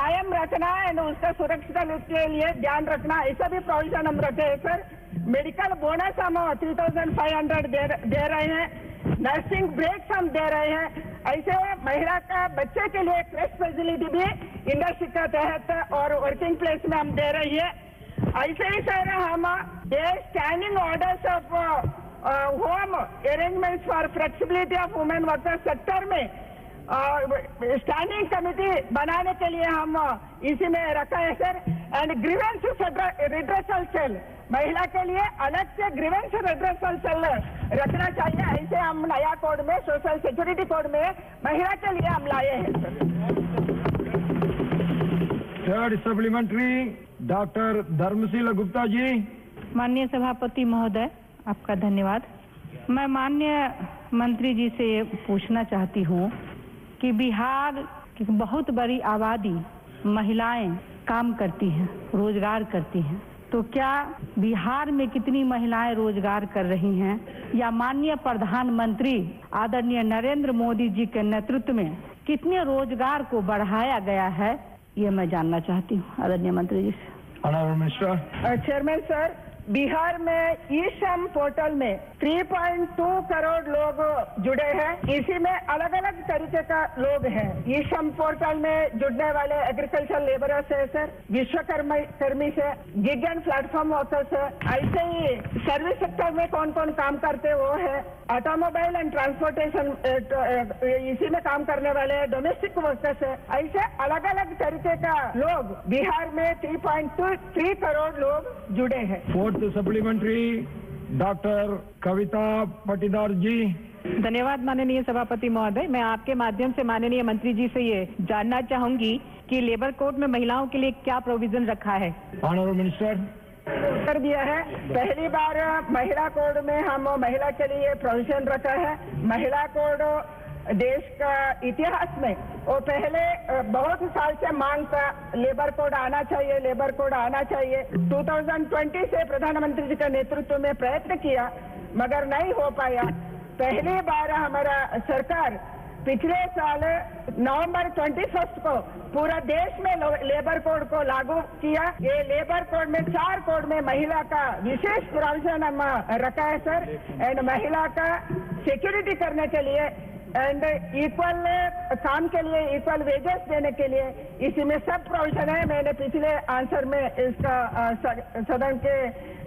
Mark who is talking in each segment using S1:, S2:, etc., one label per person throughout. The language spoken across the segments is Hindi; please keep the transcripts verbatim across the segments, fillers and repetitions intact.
S1: कायम रखना एंड उसका सुरक्षा के लिए ध्यान रखना, ऐसा भी प्रोविजन हम रखे हैं सर। मेडिकल बोनस हम थ्री थाउजेंड फाइव हंड्रेड दे, दे रहे हैं, नर्सिंग ब्रेक्स हम दे रहे हैं। ऐसे महिला का बच्चे के लिए क्रेश फैसिलिटी भी इंडस्ट्री के तहत और वर्किंग प्लेस में हम दे रही है। ऐसे ही सर हम ये standing orders of home arrangements for flexibility of women workers sector में स्टैंडिंग कमेटी बनाने के लिए हम इसी में रखा है sir. And grievance redressal cell, महिला के लिए अलग से ग्रीवेंस रिड्रेसल सेल रखना चाहिए। ऐसे हम नया कोड में, सोशल सिक्योरिटी कोड में महिला के लिए हम लाए हैं sir.
S2: Third supplementary doctor Dharmshila Gupta ji.
S3: माननीय सभापति महोदय, आपका धन्यवाद। मैं माननीय मंत्री जी से पूछना चाहती हूँ कि बिहार की बहुत बड़ी आबादी महिलाएं काम करती हैं, रोजगार करती हैं, तो क्या बिहार में कितनी महिलाएं रोजगार कर रही हैं, या माननीय प्रधानमंत्री आदरणीय नरेंद्र मोदी जी के नेतृत्व में कितने रोजगार को बढ़ाया गया है, ये मैं जानना चाहती हूँ आदरणीय मंत्री जी से।
S2: Honourable minister.
S1: Chairman sir, Bihar में ई श्रम पोर्टल में तीन पॉइंट दो करोड़ लोग जुड़े हैं। इसी में अलग अलग तरीके का लोग हैं। ई श्रम पोर्टल में जुड़ने वाले एग्रीकल्चर लेबरर्स है सर, विश्वकर्मा कर्मी से, गिग एंड प्लेटफॉर्म वर्कर्स है। ऐसे ही सर्विस सेक्टर में कौन कौन काम करते वो है, ऑटोमोबाइल एंड ट्रांसपोर्टेशन इसी में काम करने वाले डोमेस्टिक वर्कर्स है। ऐसे अलग अलग तरीके का लोग बिहार में तीन पॉइंट तीन करोड़ लोग जुड़े हैं।
S2: फोर्थ सप्लीमेंट्री डॉक्टर कविता पाटीदार जी।
S3: धन्यवाद माननीय सभापति महोदय। मैं आपके माध्यम से माननीय मंत्री जी से ये जानना चाहूंगी कि लेबर कोड में महिलाओं के लिए क्या प्रोविजन रखा है।
S2: Honourable minister.
S1: उत्तर दिया है। पहली बार महिला कोड में हम महिला के लिए प्रोविजन रखा है। महिला कोड देश का इतिहास में वो पहले बहुत साल से मांग था, लेबर कोड आना चाहिए, लेबर कोड आना चाहिए। दो हज़ार बीस से प्रधानमंत्री जी के नेतृत्व में प्रयत्न किया मगर नहीं हो पाया। पहली बार हमारा सरकार पिछले साल नवंबर इक्कीस को पूरा देश में लेबर कोड को लागू किया। ये लेबर कोड में चार कोड में महिला का विशेष प्रोविजन हम रखा है सर। एंड महिला का सिक्योरिटी करने के लिए एंड इक्वल काम के लिए इक्वल वेजेस देने के लिए इसी में सब प्रोविजन है। मैंने पिछले आंसर में इसका सदन के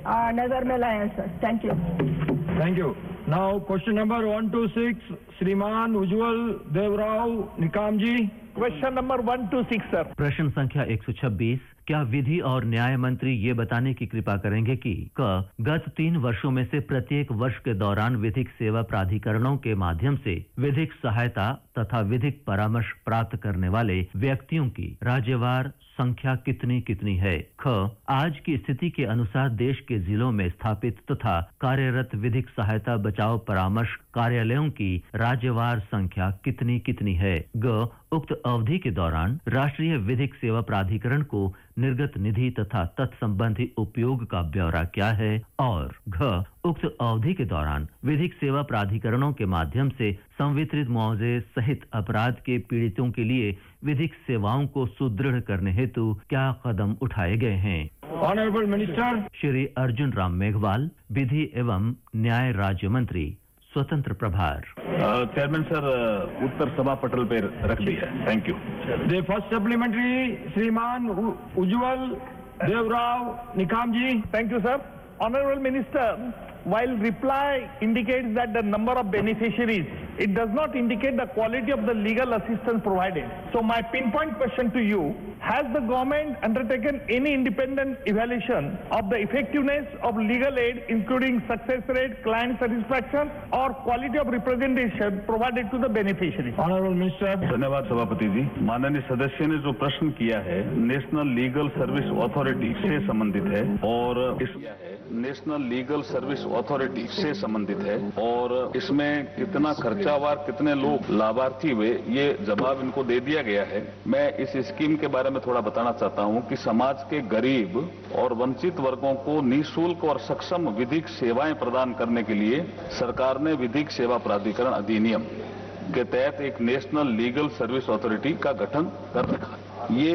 S1: नजर में लाया है sir. Thank you.
S2: Thank you. Now question number one two six श्रीमान उज्जवल देवराव निकाम जी।
S4: Question number one two six sir.
S5: प्रश्न संख्या एक सौ छब्बीस। क्या विधि और न्याय मंत्री ये बताने की कृपा करेंगे कि क गत तीन वर्षों में से प्रत्येक वर्ष के दौरान विधिक सेवा प्राधिकरणों के माध्यम से विधिक सहायता तथा विधिक परामर्श प्राप्त करने वाले व्यक्तियों की राज्यवार संख्या कितनी कितनी है। ख आज की स्थिति के अनुसार देश के जिलों में स्थापित तथा कार्यरत विधिक सहायता बचाव परामर्श कार्यालयों की राज्यवार संख्या कितनी कितनी है। ग उक्त अवधि के दौरान राष्ट्रीय विधिक सेवा प्राधिकरण को निर्गत निधि तथा तत्संबंधी उपयोग का ब्यौरा क्या है। और घ उक्त अवधि के दौरान विधिक सेवा प्राधिकरणों के माध्यम से संवितरित मुआवजे सहित अपराध के पीड़ितों के लिए विधिक सेवाओं को सुदृढ़ करने हेतु क्या कदम उठाए गए हैं।
S2: ऑनरेबल मिनिस्टर
S5: श्री अर्जुन राम मेघवाल, विधि एवं न्याय राज्य मंत्री, स्वतंत्र प्रभार।
S6: चेयरमैन सर, उत्तर सभा पटल पे रख दिया। Thank you.
S2: The first supplementary श्रीमान उज्जवल देवराव निकाम जी।
S4: Thank you, sir. Honorable Minister, while reply indicates that the number of beneficiaries, it does not indicate the quality of the legal assistance provided. So my pinpoint question to you, has the government undertaken any independent evaluation of the effectiveness of legal aid, including success rate, client satisfaction or quality of representation provided to the beneficiaries?
S2: Honourable minister.
S6: धन्यवाद सभापति जी। माननीय सदस्य ने जो प्रश्न किया है नेशनल लीगल सर्विस अथॉरिटी से संबंधित है और इस नेशनल लीगल सर्विस अथॉरिटी से संबंधित है और इसमें कितना खर्चावार कितने लोग लाभार्थी हुए ये जवाब इनको दे दिया गया है। मैं इस स्कीम के बारे में थोड़ा बताना चाहता हूं कि समाज के गरीब और वंचित वर्गों को निःशुल्क और सक्षम विधिक सेवाएं प्रदान करने के लिए सरकार ने विधिक सेवा प्राधिकरण अधिनियम के तहत एक नेशनल लीगल सर्विस अथॉरिटी का गठन कर रखा है। ये